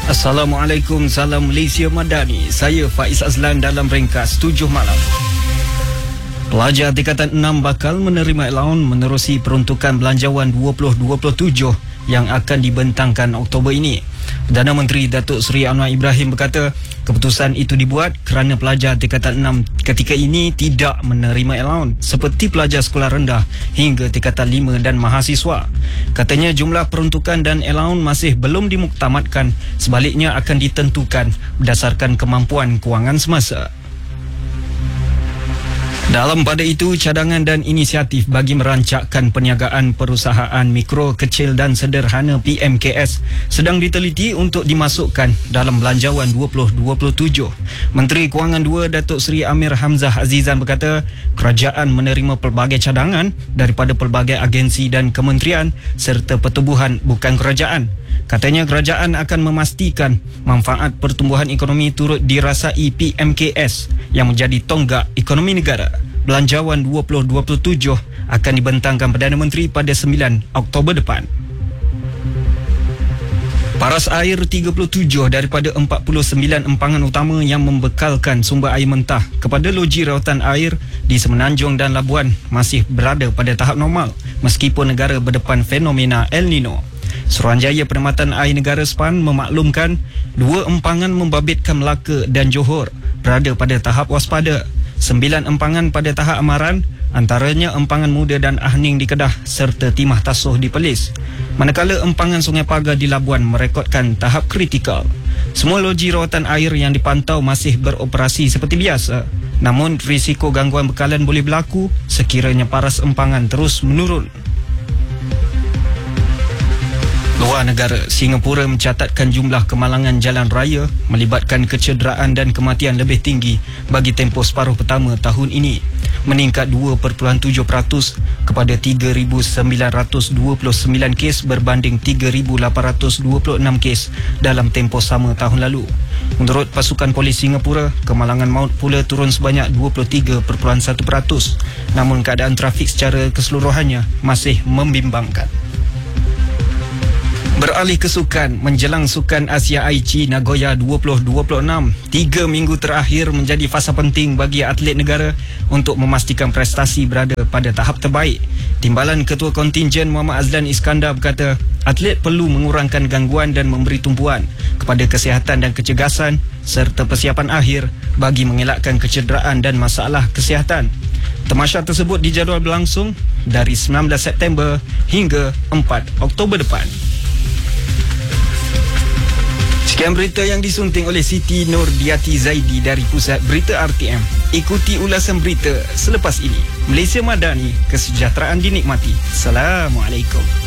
Assalamualaikum, salam Malaysia Madani. Saya Faiz Azlan dalam ringkas 7 malam. Pelajar tingkatan 6 bakal menerima allowance menerusi peruntukan belanjawan 2027 yang akan dibentangkan Oktober ini. Perdana Menteri Datuk Seri Anwar Ibrahim berkata, keputusan itu dibuat kerana pelajar tingkatan 6 ketika ini tidak menerima allowance seperti pelajar sekolah rendah hingga tingkatan 5 dan mahasiswa. Katanya jumlah peruntukan dan allowance masih belum dimuktamadkan, sebaliknya akan ditentukan berdasarkan kemampuan kewangan semasa. Dalam pada itu, cadangan dan inisiatif bagi merancakkan perniagaan perusahaan mikro, kecil dan sederhana PMKS sedang diteliti untuk dimasukkan dalam belanjawan 2027. Menteri Kewangan 2 Datuk Seri Amir Hamzah Azizan berkata, kerajaan menerima pelbagai cadangan daripada pelbagai agensi dan kementerian serta pertubuhan bukan kerajaan. Katanya kerajaan akan memastikan manfaat pertumbuhan ekonomi turut dirasai PMKS yang menjadi tonggak ekonomi negara. Belanjawan 2027 akan dibentangkan Perdana Menteri pada 9 Oktober depan. Paras air 37 daripada 49 empangan utama yang membekalkan sumber air mentah kepada loji rawatan air di Semenanjung dan Labuan masih berada pada tahap normal meskipun negara berdepan fenomena El Nino. Suruhanjaya Perkhidmatan Air Negara SPAN memaklumkan 2 empangan membabitkan Melaka dan Johor berada pada tahap waspada, 9 empangan pada tahap amaran, antaranya empangan Muda dan Ahning di Kedah serta Timah Tasuh di Perlis. Manakala empangan Sungai Pagar di Labuan merekodkan tahap kritikal. Semua loji rawatan air yang dipantau masih beroperasi seperti biasa, namun risiko gangguan bekalan boleh berlaku sekiranya paras empangan terus menurun. Luar negara, Singapura mencatatkan jumlah kemalangan jalan raya melibatkan kecederaan dan kematian lebih tinggi bagi tempoh separuh pertama tahun ini, meningkat 2.7% kepada 3,929 kes berbanding 3,826 kes dalam tempoh sama tahun lalu. Menurut pasukan polis Singapura, kemalangan maut pula turun sebanyak 23.1%, namun keadaan trafik secara keseluruhannya masih membimbangkan. Beralih ke sukan, menjelang Sukan Asia Aichi Nagoya 2026, 3 minggu terakhir menjadi fasa penting bagi atlet negara untuk memastikan prestasi berada pada tahap terbaik. Timbalan Ketua Kontingen Muhammad Azlan Iskandar berkata, atlet perlu mengurangkan gangguan dan memberi tumpuan kepada kesihatan dan kecergasan serta persiapan akhir bagi mengelakkan kecederaan dan masalah kesihatan. Tamasya tersebut dijadual berlangsung dari 19 September hingga 4 Oktober depan. Sekian berita yang disunting oleh Siti Nurdiati Zaidi dari Pusat Berita RTM. Ikuti ulasan berita selepas ini. Malaysia Madani, kesejahteraan dinikmati. Assalamualaikum.